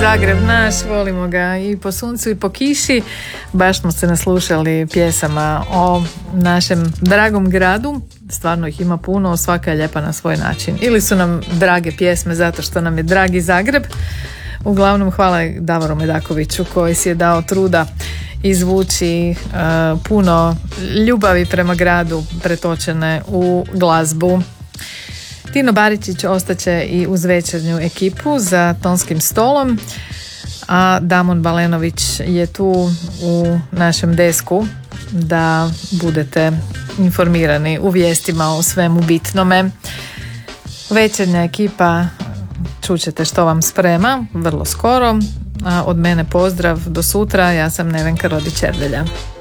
Zagreb naš, volimo ga i po suncu i po kiši. Baš smo se naslušali pjesama o našem dragom gradu. Stvarno ih ima puno, svaka je lijepa na svoj način. Ili su nam drage pjesme zato što nam je dragi Zagreb. Uglavnom hvala Davoru Medakoviću koji si je dao truda izvući puno ljubavi prema gradu pretočene u glazbu. Tino Baričić ostaće i uz večernju ekipu za tonskim stolom, a Damon Balenović je tu u našem desku da budete informirani u vijestima o svemu bitnome. Večernja ekipa čućete što vam sprema vrlo skoro, a od mene pozdrav do sutra. Ja sam Nevenka Rodić-Erdelja.